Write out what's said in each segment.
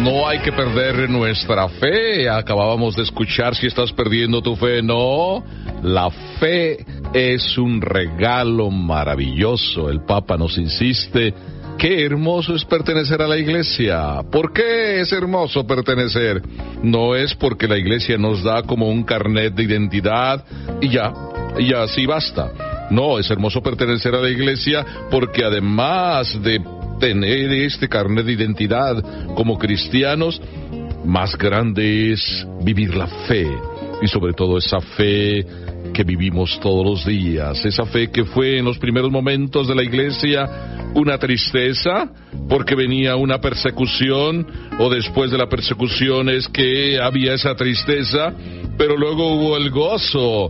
No hay que perder nuestra fe. Acabábamos de escuchar si estás perdiendo tu fe. No, la fe es un regalo maravilloso. El Papa nos insiste. Qué hermoso es pertenecer a la iglesia. ¿Por qué es hermoso pertenecer? No es porque la iglesia nos da como un carnet de identidad y ya así basta. No, es hermoso pertenecer a la iglesia porque además de tener este carnet de identidad como cristianos, más grande es vivir la fe, y sobre todo esa fe que vivimos todos los días, esa fe que fue en los primeros momentos de la iglesia una tristeza porque venía una persecución, o después de la persecución es que había esa tristeza, pero luego hubo el gozo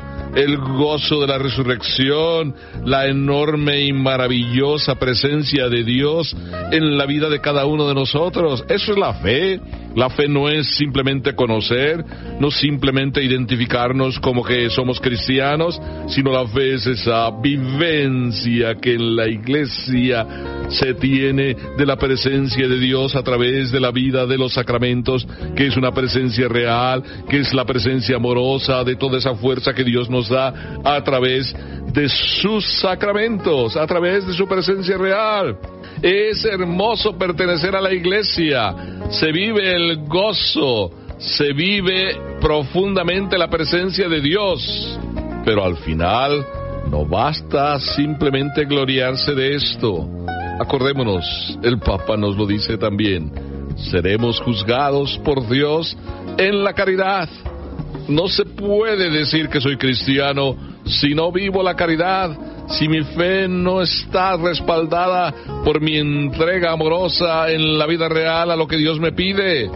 de la resurrección, la enorme y maravillosa presencia de Dios en la vida de cada uno de nosotros. Eso es la fe. La fe no es simplemente conocer, no simplemente identificarnos como que somos cristianos, sino la fe es esa vivencia que en la iglesia se tiene de la presencia de Dios a través de la vida de los sacramentos, que es una presencia real, que es la presencia amorosa de toda esa fuerza que Dios nos da a través de sus sacramentos, a través de su presencia real. Es hermoso pertenecer a la iglesia, se vive el gozo, se vive profundamente la presencia de Dios, pero al final no basta simplemente gloriarse de esto. Acordémonos, el Papa nos lo dice también, seremos juzgados por Dios en la caridad. No se puede decir que soy cristiano si no vivo la caridad, si mi fe no está respaldada por mi entrega amorosa en la vida real a lo que Dios me pide.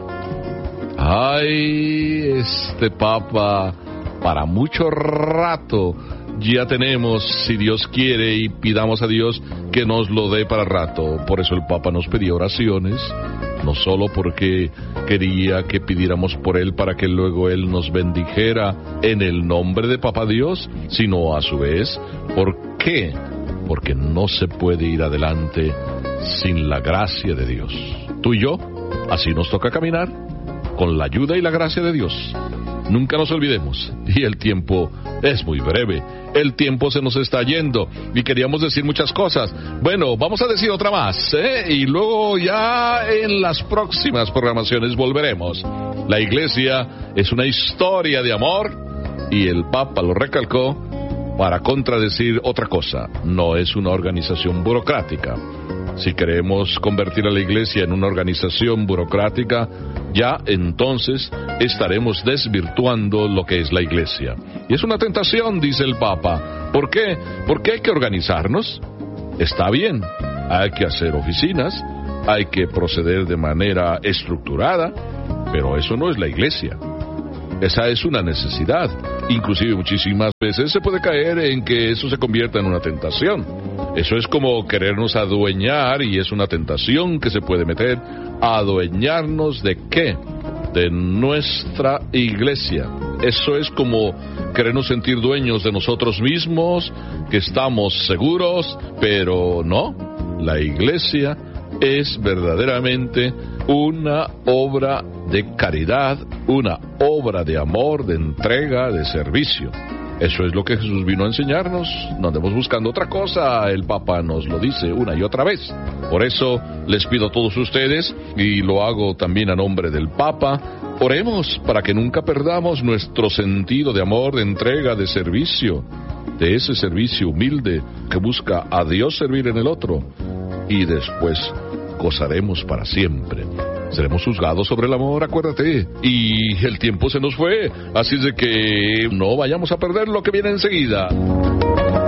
Ay, este Papa, para mucho rato ya tenemos, si Dios quiere, y pidamos a Dios que nos lo dé para rato. Por eso el Papa nos pedía oraciones, no solo porque quería que pidiéramos por él para que luego él nos bendijera en el nombre de Papá Dios, sino a su vez, ¿por qué? Porque no se puede ir adelante sin la gracia de Dios. Tú y yo, así nos toca caminar, con la ayuda y la gracia de Dios. Nunca nos olvidemos, y el tiempo es muy breve, el tiempo se nos está yendo, y queríamos decir muchas cosas. Bueno, vamos a decir otra más, y luego ya en las próximas programaciones volveremos. La iglesia es una historia de amor, y el Papa lo recalcó para contradecir otra cosa, no es una organización burocrática. Si queremos convertir a la iglesia en una organización burocrática, ya entonces estaremos desvirtuando lo que es la iglesia. Y es una tentación, dice el Papa. ¿Por qué? Porque hay que organizarnos. Está bien, hay que hacer oficinas, hay que proceder de manera estructurada, pero eso no es la iglesia. Esa es una necesidad. Inclusive muchísimas veces se puede caer en que eso se convierta en una tentación. Eso es como querernos adueñar, y es una tentación que se puede meter, a adueñarnos ¿de qué? De nuestra iglesia. Eso es como querernos sentir dueños de nosotros mismos, que estamos seguros, pero no. La iglesia es verdaderamente una obra de caridad, una obra de amor, de entrega, de servicio. Eso es lo que Jesús vino a enseñarnos. No andemos buscando otra cosa. El Papa nos lo dice una y otra vez. Por eso les pido a todos ustedes, y lo hago también a nombre del Papa, oremos para que nunca perdamos nuestro sentido de amor, de entrega, de servicio, de ese servicio humilde que busca a Dios servir en el otro, y después gozaremos para siempre. Seremos juzgados sobre el amor, acuérdate. Y el tiempo se nos fue, así es de que no vayamos a perder lo que viene enseguida.